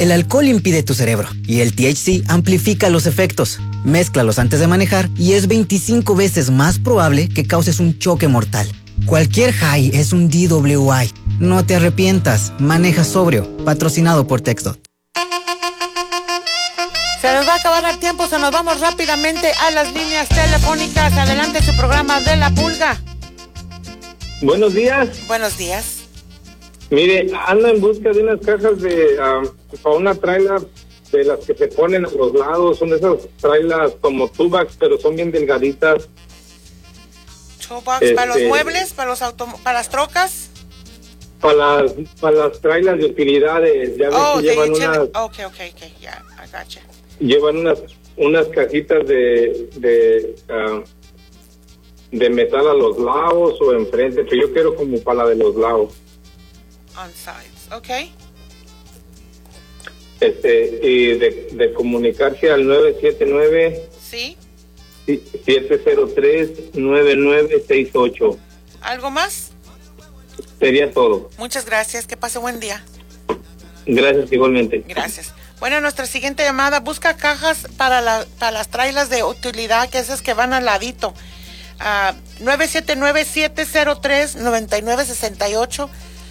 El alcohol impide tu cerebro y el THC amplifica los efectos. Mézclalos antes de manejar y es 25 veces más probable que causes un choque mortal. Cualquier high es un DWI. No te arrepientas. Maneja sobrio. Patrocinado por TxDOT. Se nos va a acabar el tiempo, se nos vamos rápidamente a las líneas telefónicas. Adelante su programa de La Pulga. Buenos días. Buenos días. Mire, ando en busca de unas cajas de para una traila de las que se ponen a los lados. Son esas trailas como Tubax, pero son bien delgaditas. Tubax, ¿para los muebles? ¿Para las trocas? Para las trailas de utilidades. Ya ves que llevan unas... Okay, yeah, I gotcha. Llevan unas cajitas de metal a los lados o enfrente, pero yo quiero como para la de los lados. On sides, okay. Y de comunicarse al 979 ¿sí? 703-9968. ¿Algo más? Sería todo. Muchas gracias, que pase buen día. Gracias, igualmente. Gracias. Bueno, nuestra siguiente llamada, busca cajas para las trailas de utilidad, que esas que van al ladito. 979-703-9968.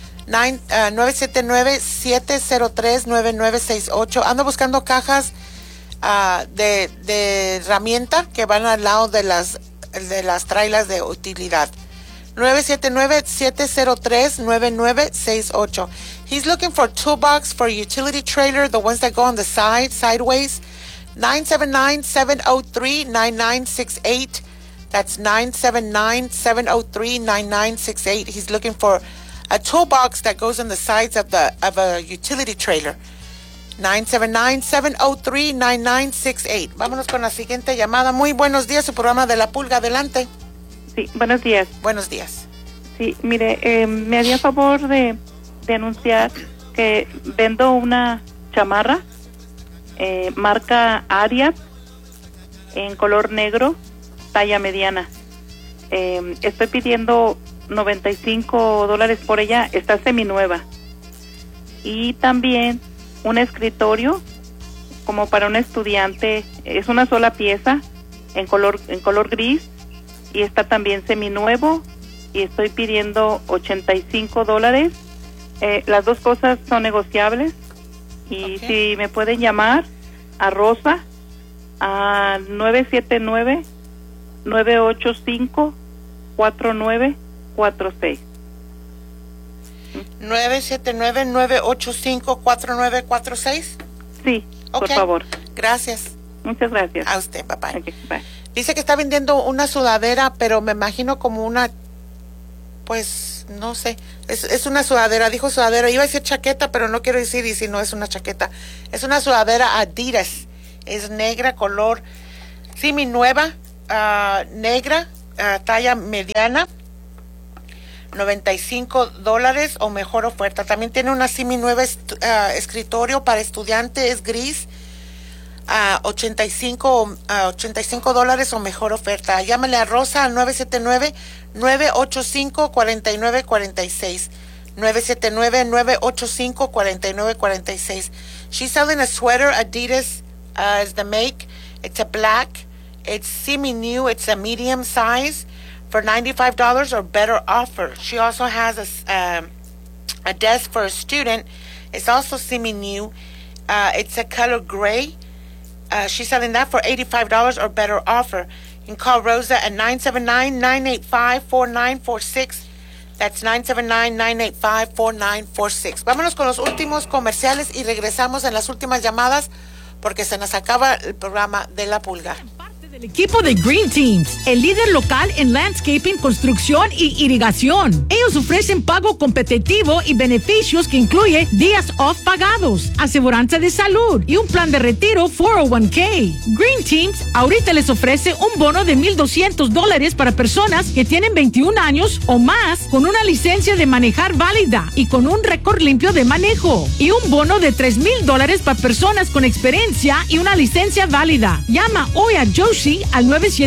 979-703-9968. Ando buscando cajas de herramienta que van al lado de las trailas de utilidad. 979-703-9968. He's looking for toolbox for utility trailer, the ones that go on the sideways. 979-703-9968. That's 979-703-9968. He's looking for a toolbox that goes on the sides of a utility trailer. 979-703-9968. Vámonos con la siguiente llamada. Muy buenos días, su programa de La Pulga. Adelante. Sí, buenos días. Buenos días. Sí, mire, me haría favor de anunciar que vendo una chamarra marca Ariat en color negro, talla mediana. Estoy pidiendo $95 por ella, está seminueva. Y también un escritorio como para un estudiante, es una sola pieza en color gris y está también seminuevo y estoy pidiendo $85. Las dos cosas son negociables y si me pueden llamar a Rosa a 979-985-4946. 979-985-4946. Sí, por favor. Gracias. Muchas gracias. A usted, papá. Okay, bye. Dice que está vendiendo una sudadera, pero me imagino como una, pues, no sé, es una sudadera, dijo sudadera, iba a decir chaqueta, pero no quiero decir, y si no es una chaqueta, es una sudadera Adidas, es negra, color seminueva, negra, talla mediana, $95 o mejor oferta. También tiene una seminueva escritorio para estudiante, es gris, $85 o mejor oferta. Llámale a Rosa al 979-985-4946. 979-985-4946. She's selling a sweater, Adidas is the make. It's a black. It's semi-new. It's a medium size for $95 or better offer. She also has a desk for a student. It's also semi-new. It's a color gray. She's selling that for $85 or better offer. You can call Rosa at 979-985-4946. That's 979-985-4946. Vámonos con los últimos comerciales y regresamos en las últimas llamadas porque se nos acaba el programa de La Pulga. El equipo de Green Teams, el líder local en landscaping, construcción y irrigación. Ellos ofrecen pago competitivo y beneficios que incluye días off pagados, aseguranza de salud y un plan de retiro 401k. Green Teams ahorita les ofrece un bono de $1,200 para personas que tienen 21 años o más con una licencia de manejar válida y con un récord limpio de manejo. Y un bono de $3,000 para personas con experiencia y una licencia válida. Llama hoy a Joshi RV al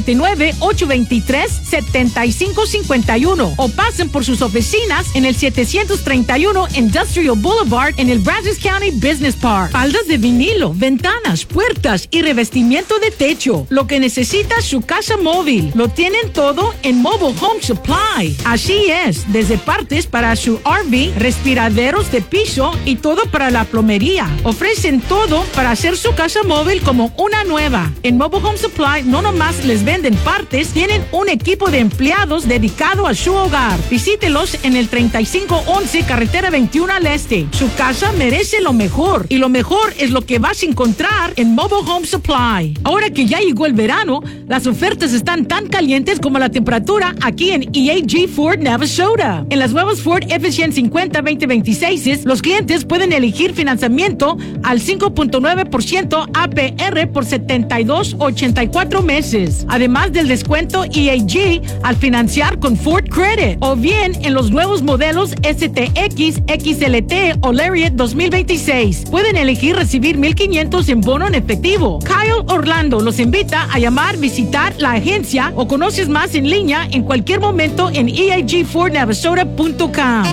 979-823-7551 o pasen por sus oficinas en el 731 Industrial Boulevard en el Brazos County Business Park. Faldas de vinilo, ventanas, puertas y revestimiento de techo. Lo que necesita su casa móvil. Lo tienen todo en Mobile Home Supply. Así es, desde partes para su RV, respiraderos de piso y todo para la plomería. Ofrecen todo para hacer su casa móvil como una nueva. En Mobile Home Supply no nomás les venden partes, tienen un equipo de empleados dedicado a su hogar. Visítelos en el 3511 Carretera 21 al Este. Su casa merece lo mejor y lo mejor es lo que vas a encontrar en Mobile Home Supply. Ahora que ya llegó el verano, las ofertas están tan calientes como la temperatura aquí en EAG Ford Navasota. En las nuevas Ford F-150 2026, los clientes pueden elegir financiamiento al 5.9% APR por 72-84 meses. Además del descuento EAG al financiar con Ford Credit. O bien en los nuevos modelos STX, XLT o Lariat 2026. Pueden elegir recibir $1,500 en bono en efectivo. Kyle Orlando los invita a llamar, visitar la agencia o conoces más en línea en cualquier momento en eagfordnavasota.com.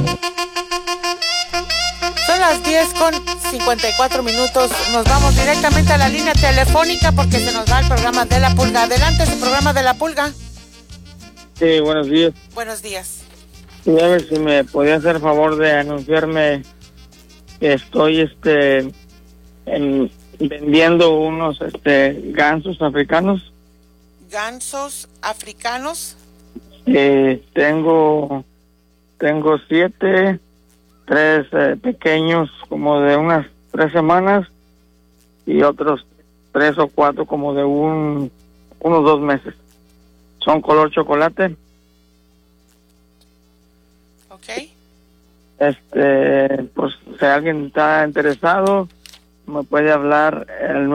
Son las 10:54. Nos vamos directamente a la línea telefónica porque se nos va el programa de la Pulga. Adelante, su programa de la Pulga. Sí, buenos días. Buenos días. Quería ver si me podía hacer favor de anunciarme que estoy vendiendo unos gansos africanos. ¿Gansos africanos? Tengo 7, 3 pequeños como de unas 3 semanas y otros 3 o 4 como de unos 2 meses. Son color chocolate. Ok. Pues si alguien está interesado, me puede hablar al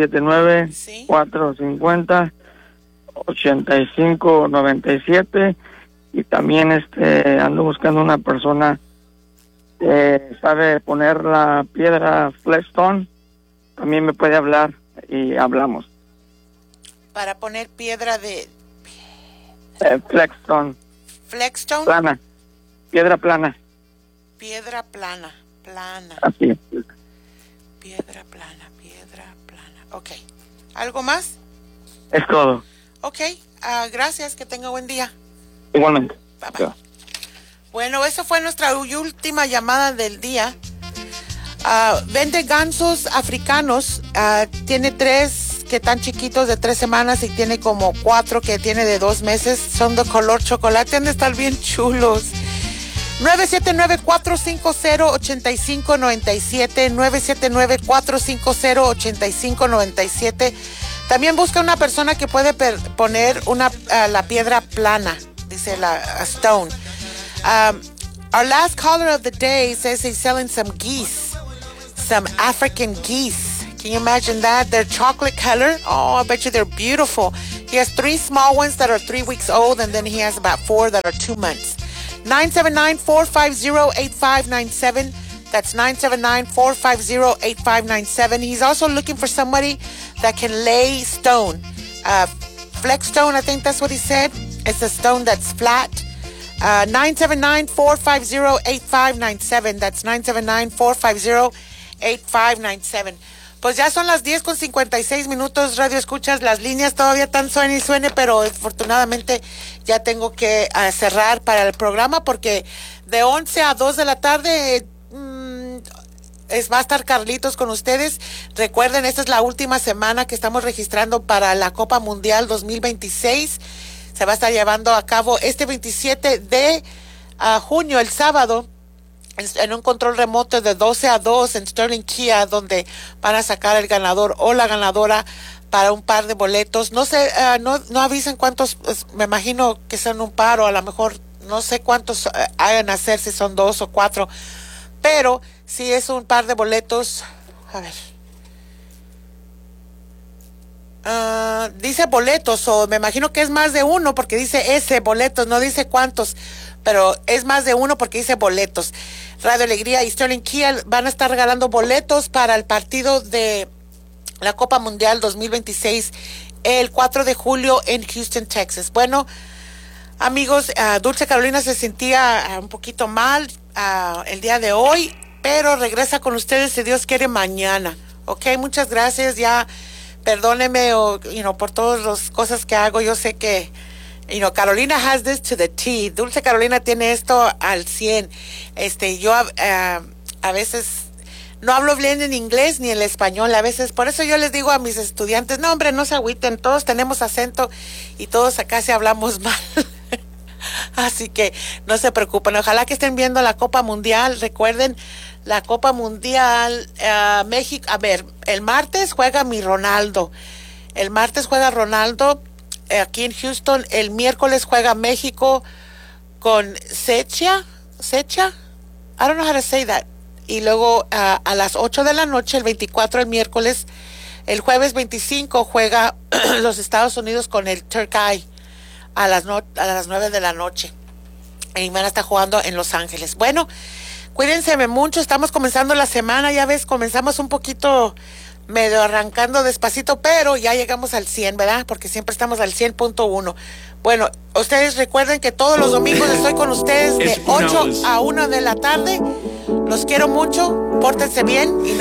979-450-8597 y también ando buscando una persona que sabe poner la piedra Flexstone. También me puede hablar y hablamos. Para poner piedra de... Flexstone. Flexstone. Plana. Piedra plana. Piedra plana. Así es. Piedra plana. Ok. ¿Algo más? Es todo. Ok. Gracias. Que tenga buen día. Igualmente. Bye bye. Yeah. Bueno, esa fue nuestra última llamada del día. Vende gansos africanos. Tiene 3 que están chiquitos de 3 semanas y tiene como 4 que tiene de 2 meses. Son de color chocolate. Han de estar bien chulos. 979-450-8597. 979-450-8597. También busca una persona que puede poner la piedra plana. Dice a stone. Our last caller of the day says he's selling some geese. Some African geese. Can you imagine that? They're chocolate color. Oh, I bet you they're beautiful. He has 3 small ones that are 3 weeks old, and then he has about 4 that are 2 months. 979-450-8597. That's 979-450-8597. He's also looking for somebody that can lay stone. Flex stone, I think that's what he said. It's a stone that's flat. 979-450-8597. That's 979-450-8597. Pues ya son las 10:56, Radio Escuchas. Las líneas todavía están suene y suene, pero afortunadamente ya tengo que cerrar para el programa porque de 11 a 2 de la tarde va a estar Carlitos con ustedes. Recuerden, esta es la última semana que estamos registrando para la Copa Mundial 2026. Se va a estar llevando a cabo este 27 de junio, el sábado, en un control remoto de 12 a 2 en Sterling Kia, donde van a sacar el ganador o la ganadora para un par de boletos. No sé, no avisen cuántos, me imagino que son un par o a lo mejor no sé cuántos hagan hacer, si son 2 o 4, pero si es un par de boletos, a ver. Dice boletos, o me imagino que es más de uno porque dice boletos, no dice cuántos, pero es más de uno porque dice boletos. Radio Alegría y Sterling Kia van a estar regalando boletos para el partido de la Copa Mundial 2026 el 4 de julio en Houston, Texas. Bueno, amigos, Dulce Carolina se sentía un poquito mal el día de hoy, pero regresa con ustedes si Dios quiere mañana. Ok, muchas gracias. Ya perdóneme por todas las cosas que hago. Yo sé que Carolina has this to the T. Dulce Carolina tiene esto al 100. Yo a veces no hablo bien en inglés ni en español. A veces, por eso yo les digo a mis estudiantes, no, hombre, no se agüiten. Todos tenemos acento y todos acá se hablamos mal. Así que no se preocupen. Ojalá que estén viendo la Copa Mundial. Recuerden, la Copa Mundial, México. A ver, el martes juega mi Ronaldo. El martes juega Ronaldo aquí en Houston. El miércoles juega México con Secha. I don't know how to say that. Y luego a las 8 de la noche, el 24, el miércoles. El jueves 25 juega los Estados Unidos con el Turkey a las 9 de la noche. Y van a estar jugando en Los Ángeles. Bueno, cuídense mucho. Estamos comenzando la semana. Ya ves, comenzamos un poquito medio arrancando despacito, pero ya llegamos al 100, ¿verdad? Porque siempre estamos al 100.1. Bueno, ustedes recuerden que todos los domingos estoy con ustedes de 8 a 1 de la tarde. Los quiero mucho. Pórtense bien y